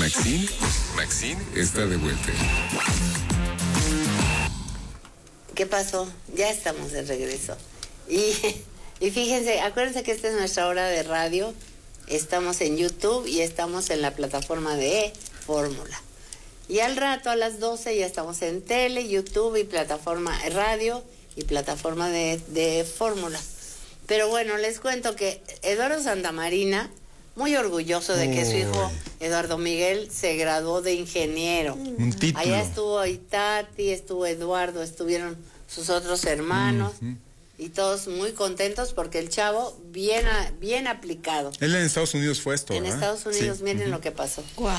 Maxine está de vuelta. ¿Qué pasó? Ya estamos de regreso. Y fíjense, acuérdense que esta es nuestra hora de radio. Estamos en YouTube y estamos en la plataforma de Fórmula. Y al rato, a las 12, ya estamos en tele, YouTube y plataforma radio y plataforma de Fórmula. Pero bueno, les cuento que Eduardo Santamarina, muy orgulloso de que su hijo Eduardo Miguel se graduó de ingeniero. Un título. Allá estuvo Itati, estuvo Eduardo, estuvieron sus otros hermanos. Y todos muy contentos porque el chavo bien aplicado. Él en Estados Unidos fue esto, En ¿verdad? Estados Unidos, Sí. miren lo que pasó. Wow.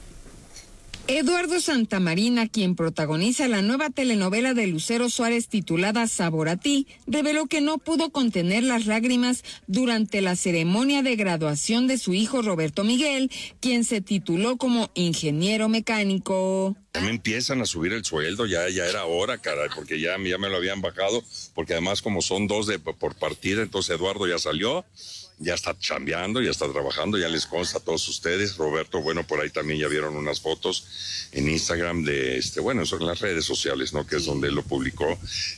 Eduardo Santamarina, quien protagoniza la nueva telenovela de Lucero Suárez titulada Sabor a ti, reveló que no pudo contener las lágrimas durante la ceremonia de graduación de su hijo Roberto Miguel, quien se tituló como ingeniero mecánico. Ya me empiezan a subir el sueldo, ya era hora, caray, porque ya me lo habían bajado, porque además como son dos por partida, entonces Eduardo ya salió, ya está chambeando, ya está trabajando, ya les consta a todos ustedes. Roberto, bueno, por ahí también ya vieron unas fotos en Instagram de, bueno, eso en las redes sociales, ¿no? Que es donde él lo publicó,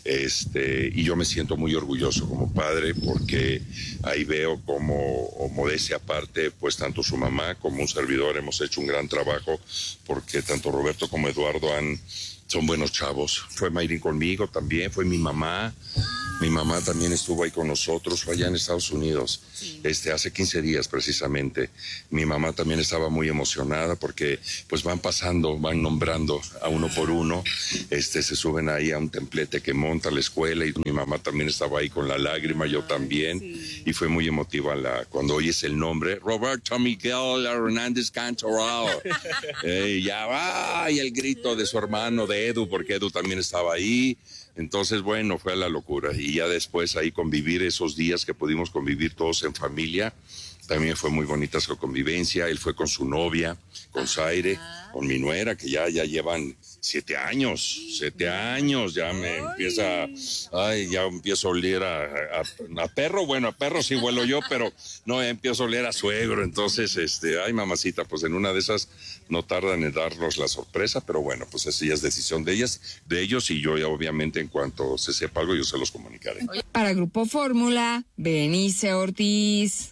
y yo me siento muy orgulloso como padre, porque ahí veo como modestia aparte, pues tanto su mamá como un servidor hemos hecho un gran trabajo, porque tanto Roberto como Eduardo son buenos chavos. Fue Mayrin conmigo también, fue mi mamá. Mi mamá también estuvo ahí con nosotros, fue allá en Estados Unidos, hace 15 días precisamente. Mi mamá también estaba muy emocionada porque pues van nombrando a uno por uno, se suben ahí a un templete que monta la escuela y mi mamá también estaba ahí con la lágrima, yo también, y fue muy emotiva cuando oyes el nombre, Roberto Miguel Hernández Cantoral, ya va, y el grito de su hermano, de Edu, porque Edu también estaba ahí. Entonces, bueno, fue la locura. Y ya después ahí convivir esos días que pudimos convivir todos en familia, también fue muy bonita su convivencia. Él fue con su novia, con Zaire, con mi nuera, que ya llevan 7 años, ya me ya empiezo a oler a perro. Bueno, a perro sí huelo yo, pero no, empiezo a oler a suegro. Entonces, ay, mamacita, pues en una de esas no tardan en darnos la sorpresa, pero bueno, pues esa ya es decisión de ellos, y yo ya obviamente en cuanto se sepa algo yo se los comunicaré. Para Grupo Fórmula, Berenice Ortiz.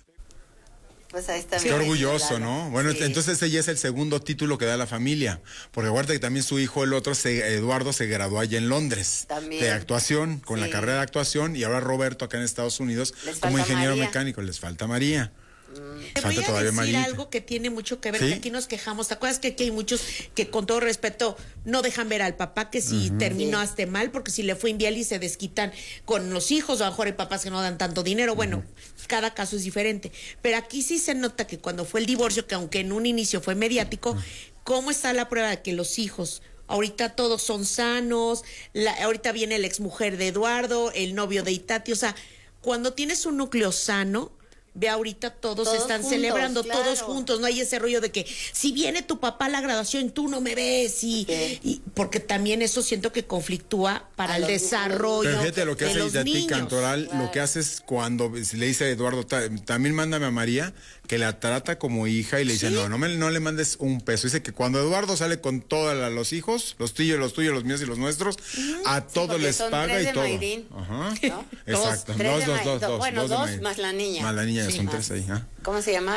Pues ahí está. Qué orgulloso, ¿no? Bueno, sí. Entonces ese ya es el segundo título que da la familia, porque acuérdate que también su hijo, el otro, Eduardo, se graduó allá en Londres, también, de actuación, con la carrera de actuación, y ahora Roberto acá en Estados Unidos como ingeniero mecánico. Les falta María. Te voy a decir algo que tiene mucho que ver, que aquí nos quejamos. ¿Te acuerdas que aquí hay muchos que con todo respeto no dejan ver al papá que si terminaste mal, porque si le fue infiel y se desquitan con los hijos, o a lo mejor hay papás que no dan tanto dinero? Bueno, cada caso es diferente. Pero aquí sí se nota que cuando fue el divorcio, que aunque en un inicio fue mediático, ¿cómo está la prueba de que los hijos ahorita todos son sanos? Ahorita viene la exmujer de Eduardo, el novio de Itati. O sea, cuando tienes un núcleo sano, ve ahorita todos están juntos, celebrando, claro, todos juntos, no hay ese rollo de que si viene tu papá a la graduación tú no me ves, y porque también eso siento que conflictúa para el desarrollo. Pero fíjate lo que hace Itati Cantoral, claro, lo que hace es cuando le dice a Eduardo, también mándame a María, que la trata como hija, y le dice, no le mandes un peso. Dice que cuando Eduardo sale con todos los hijos, los tuyos, los míos y los nuestros, a todos les paga y todo. Ajá. ¿No? Exacto. Dos. Bueno, dos más la niña. Más la niña, son 3 ahí. ¿Cómo se llama?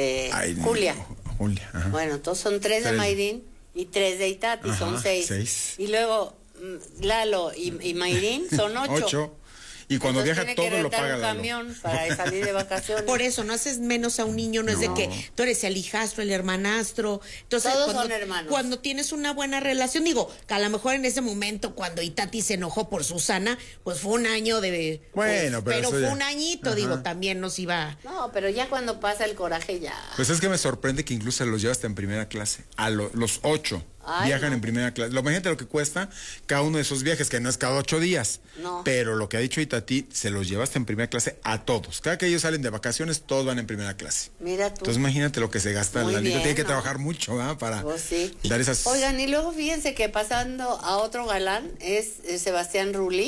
Julia. Julia, ajá. Bueno, entonces son 3 de Mayrín y 3 de Itati, son 6. Y luego Lalo y Mayrín son 8. Y cuando entonces viaja todo lo paga un camión para salir de vacaciones. Por eso no haces menos a un niño, no es de que tú eres el hijastro, el hermanastro. Entonces, todos son hermanos. Cuando tienes una buena relación, digo, que a lo mejor en ese momento cuando Itati se enojó por Susana, pues fue un año de... Bueno, pero fue ya un añito, digo, también nos iba... No, pero ya cuando pasa el coraje ya... Pues es que me sorprende que incluso los llevas hasta en primera clase. A los 8 viajan en primera clase. Imagínate lo que cuesta cada uno de esos viajes, que no es cada 8 días. No. Pero lo que ha dicho Itati, se los lleva hasta en primera clase a todos. Cada que ellos salen de vacaciones, todos van en primera clase. Mira tú. Entonces imagínate lo que se gasta. La niña tiene que trabajar mucho, ¿verdad? Para dar esas... Oigan, y luego fíjense que pasando a otro galán, es Sebastián Rulli,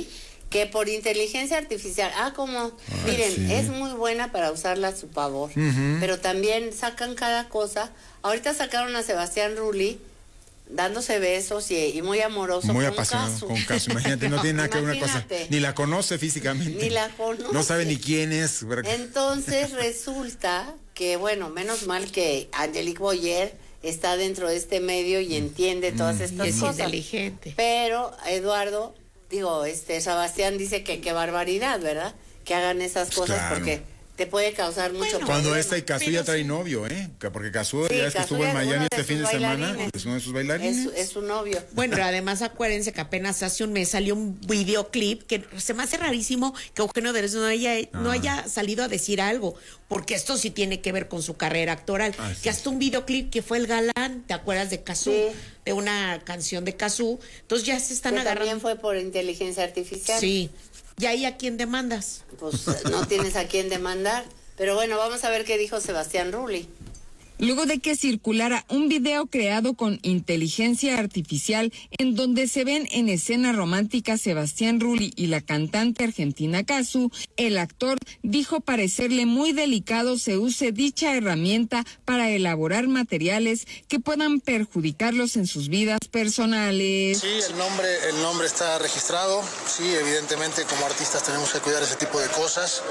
que por inteligencia artificial, miren, sí. es muy buena para usarla a su favor, pero también sacan cada cosa. Ahorita sacaron a Sebastián Rulli dándose besos y muy amoroso, muy con apasionado Casu. con Casu. Imagínate, no tiene nada que ver una cosa, ni la conoce físicamente, ni la conoce, no sabe ni quién es. Entonces resulta que, bueno, menos mal que Angelique Boyer está dentro de este medio y entiende todas estas es cosas. inteligente. Pero Eduardo, Sebastián dice que qué barbaridad, ¿verdad? Que hagan esas cosas, claro, porque te puede causar mucho problema. Cuando y Casu ya trae novio, porque Casu ya es que estuvo en Miami este fin de semana, es uno de sus bailarines. Es su novio. Bueno, además acuérdense que apenas hace un mes salió un videoclip que se me hace rarísimo que Eugenio Derbez no haya salido a decir algo, porque esto sí tiene que ver con su carrera actoral. Sí. Que hasta un videoclip que fue El Galán, ¿te acuerdas de Casu? Sí. De una canción de Casu. Entonces ya se están agarrando. También fue por inteligencia artificial. Sí. ¿Y ahí a quién demandas? Pues no tienes a quién demandar. Pero bueno, vamos a ver qué dijo Sebastián Rulli. Luego de que circulara un video creado con inteligencia artificial en donde se ven en escena romántica Sebastián Rulli y la cantante argentina Casu, el actor dijo parecerle muy delicado se use dicha herramienta para elaborar materiales que puedan perjudicarlos en sus vidas personales. Sí, el nombre está registrado. Sí, evidentemente como artistas tenemos que cuidar ese tipo de cosas.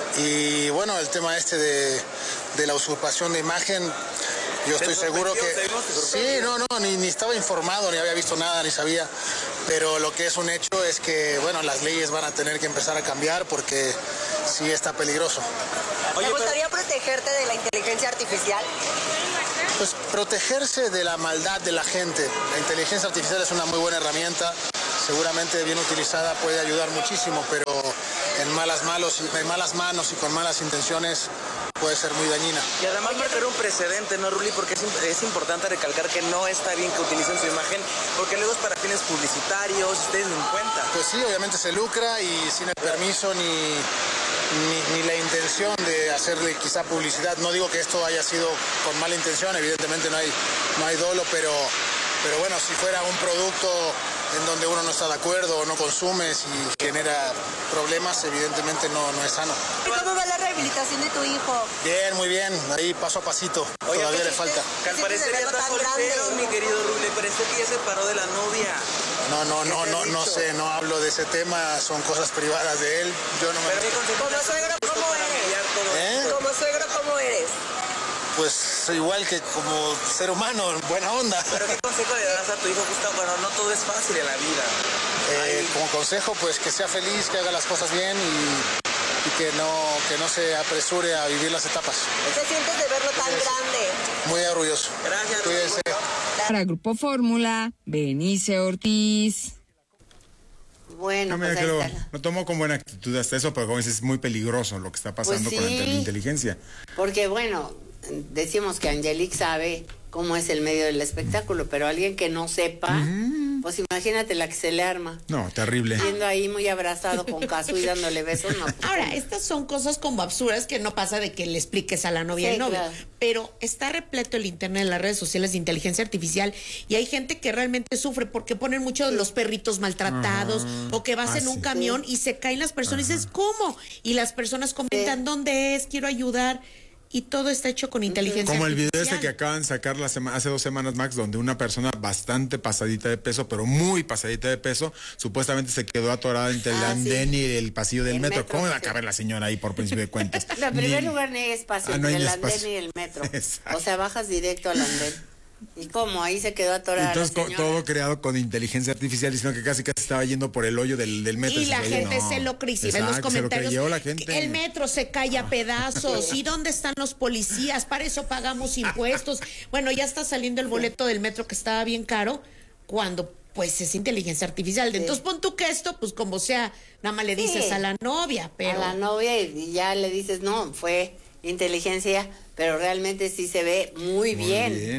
Y bueno, el tema de la usurpación de imagen, yo estoy seguro que... Sí, ni estaba informado, ni había visto nada, ni sabía. Pero lo que es un hecho es que, bueno, las leyes van a tener que empezar a cambiar porque sí está peligroso. ¿Te gustaría protegerte de la inteligencia artificial? Pues protegerse de la maldad de la gente. La inteligencia artificial es una muy buena herramienta. Seguramente bien utilizada puede ayudar muchísimo, pero en malas manos y con malas intenciones puede ser muy dañina. Y además marcar un precedente, ¿no, Rulli? Porque es importante recalcar que no está bien que utilicen su imagen, porque luego es para fines publicitarios, ustedes den cuenta. Pues sí, obviamente se lucra y sin el permiso ni la intención de hacerle quizá publicidad. No digo que esto haya sido con mala intención, evidentemente no hay dolo, pero bueno, si fuera un producto en donde uno no está de acuerdo o no consume, si genera problemas, evidentemente no es sano. ¿Cómo va la rehabilitación de tu hijo? Bien, muy bien, ahí paso a pasito, todavía le falta. Que al parecer ya está soltero, mi querido Rulli, parece que ya se paró de la novia. No sé, no hablo de ese tema, son cosas privadas de él, yo no me... Pero como suegro, ¿cómo eres? Como suegro, ¿cómo eres? Pues igual que como ser humano, buena onda. ¿Pero qué consejo le das a tu hijo, Gustavo? Bueno, no todo es fácil en la vida. Como consejo, pues que sea feliz, que haga las cosas bien y que no se apresure a vivir las etapas. ¿Qué sientes de verlo tan grande? Muy orgulloso. Gracias. Cuídense. Para Grupo Fórmula, Benice Ortiz. Bueno, pues lo tomo con buena actitud hasta eso, pero como dices, es muy peligroso lo que está pasando con la inteligencia. Porque bueno, decimos que Angelique sabe cómo es el medio del espectáculo, pero alguien que no sepa, pues imagínate la que se le arma. No, terrible. Siendo ahí muy abrazado con Casu y dándole besos, no. Ahora, estas son cosas como absurdas que no pasa de que le expliques a la novia y novio, claro. Pero está repleto el internet, las redes sociales de inteligencia artificial y hay gente que realmente sufre porque ponen muchos los perritos maltratados o que vas en un camión y se caen las personas y dices, ¿cómo? Y las personas comentan, ¿dónde es? Quiero ayudar. Y todo está hecho con inteligencia como artificial. El video que acaban de sacar hace 2 semanas, Max, donde una persona bastante pasadita de peso, pero muy pasadita de peso, supuestamente se quedó atorada entre el andén y el pasillo del metro. ¿Cómo iba a caber la señora ahí por principio de cuentas? En primer lugar, no hay espacio entre el andén y el metro. Exacto. O sea, bajas directo al andén. ¿Y cómo? Ahí se quedó atorada. Entonces, la señora. todo creado con inteligencia artificial, diciendo que casi estaba yendo por el hoyo del metro. Y la gente se lo cree, en los comentarios. El metro se cae a pedazos. ¿Y dónde están los policías? Para eso pagamos impuestos. Bueno, ya está saliendo el boleto del metro que estaba bien caro, cuando pues es inteligencia artificial. Sí. Entonces pon tú que esto, pues como sea, nada más le dices a la novia, pero... A la novia y ya le dices, no, fue inteligencia, pero realmente sí se ve muy bien.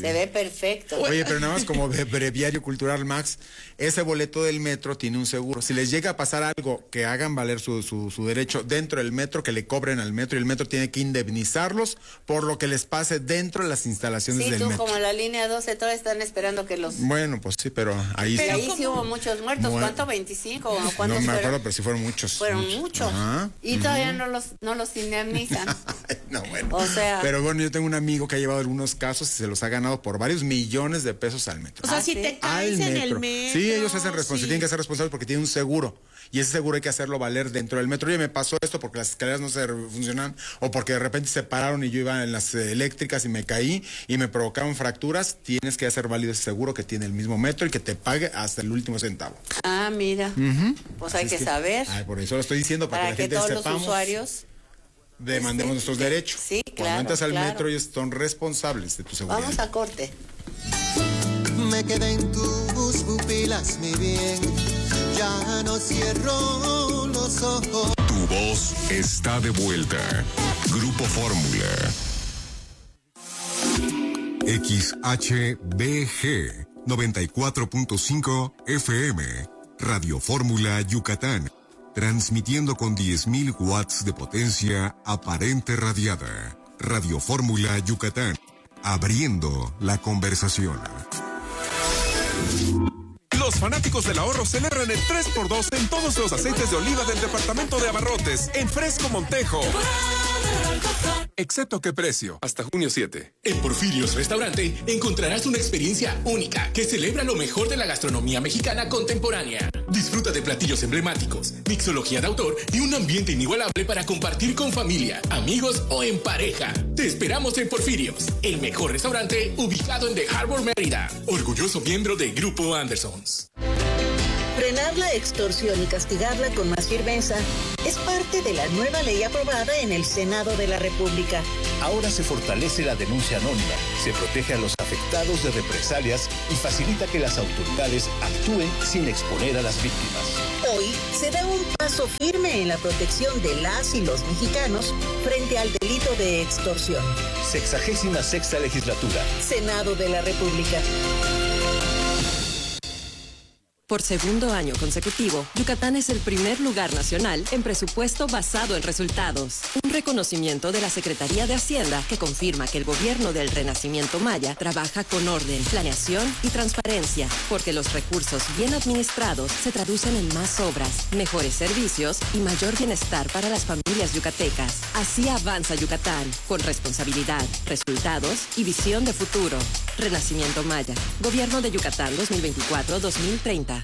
Se ve perfecto. Oye, pero nada más como de breviario cultural, Max, ese boleto del metro tiene un seguro. Si les llega a pasar algo, que hagan valer su derecho dentro del metro, que le cobren al metro, y el metro tiene que indemnizarlos por lo que les pase dentro de las instalaciones del metro. Como la línea 12, todos están esperando que los... Bueno, pues sí, pero ahí sí. Ahí sí hubo muchos muertos. ¿Cuánto? ¿25 o cuántos fueron? No me acuerdo, pero sí fueron muchos. Fueron muchos. Ajá. Y todavía no los indemnizan. No, bueno. O sea... Pero bueno, yo tengo un amigo que ha llevado algunos casos y se los ha ganado por varios millones de pesos al metro. O sea, si te caes en el metro. Sí, ellos hacen responsables, tienen que ser responsables porque tienen un seguro. Y ese seguro hay que hacerlo valer dentro del metro. Oye, me pasó esto porque las escaleras no se funcionan o porque de repente se pararon y yo iba en las eléctricas y me caí y me provocaron fracturas. Tienes que hacer válido ese seguro que tiene el mismo metro y que te pague hasta el último centavo. Ah, mira. Pues hay que saber. Por eso lo estoy diciendo, para que la gente todos sepamos. Los usuarios demandemos nuestros derechos. Sí, claro. Cuando entras al metro, ellos son responsables de tu seguridad. Vamos a corte. Me quedé en tus pupilas, mi bien. Ya no cierro los ojos. Tu voz está de vuelta. Grupo Fórmula. XHBG 94.5 FM. Radio Fórmula Yucatán. Transmitiendo con 10.000 watts de potencia aparente radiada. Radio Fórmula Yucatán. Abriendo la conversación. Los fanáticos del ahorro celebran el 3x2 en todos los aceites de oliva del departamento de abarrotes en Fresco Montejo. Excepto qué precio, hasta junio 7. En Porfirios Restaurante encontrarás una experiencia única que celebra lo mejor de la gastronomía mexicana contemporánea. Disfruta de platillos emblemáticos, mixología de autor y un ambiente inigualable para compartir con familia, amigos o en pareja. Te esperamos en Porfirios, el mejor restaurante ubicado en The Harbor, Mérida. Orgulloso miembro de Grupo Andersons. Frenar la extorsión y castigarla con más firmeza es parte de la nueva ley aprobada en el Senado de la República. Ahora se fortalece la denuncia anónima, se protege a los afectados de represalias y facilita que las autoridades actúen sin exponer a las víctimas. Hoy se da un paso firme en la protección de las y los mexicanos frente al delito de extorsión. 66ª legislatura. Senado de la República. Por segundo año consecutivo, Yucatán es el primer lugar nacional en presupuesto basado en resultados. Un reconocimiento de la Secretaría de Hacienda que confirma que el gobierno del Renacimiento Maya trabaja con orden, planeación y transparencia, porque los recursos bien administrados se traducen en más obras, mejores servicios y mayor bienestar para las familias yucatecas. Así avanza Yucatán, con responsabilidad, resultados y visión de futuro. Renacimiento Maya, Gobierno de Yucatán 2024-2030.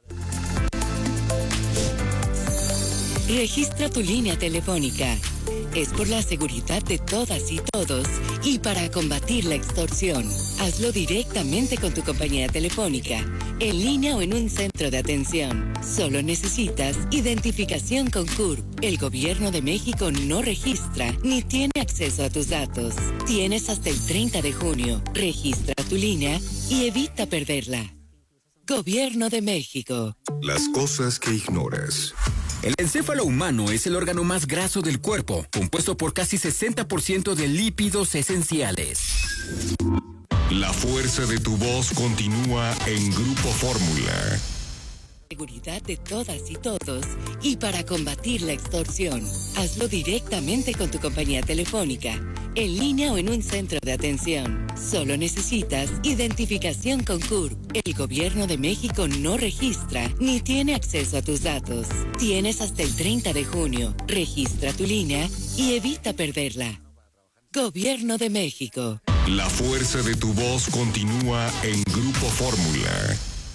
Registra tu línea telefónica. Es por la seguridad de todas y todos y para combatir la extorsión. Hazlo directamente con tu compañía telefónica, en línea o en un centro de atención. Solo necesitas identificación con CURP. El Gobierno de México no registra ni tiene acceso a tus datos. Tienes hasta el 30 de junio. Registra tu línea y evita perderla. Gobierno de México. Las cosas que ignoras. El encéfalo humano es el órgano más graso del cuerpo, compuesto por casi 60% de lípidos esenciales. La fuerza de tu voz continúa en Grupo Fórmula. Seguridad de todas y todos y para combatir la extorsión. Hazlo directamente con tu compañía telefónica, en línea o en un centro de atención. Solo necesitas identificación con CURP. El Gobierno de México no registra ni tiene acceso a tus datos. Tienes hasta el 30 de junio. Registra tu línea y evita perderla. Gobierno de México. La fuerza de tu voz continúa en Grupo Fórmula.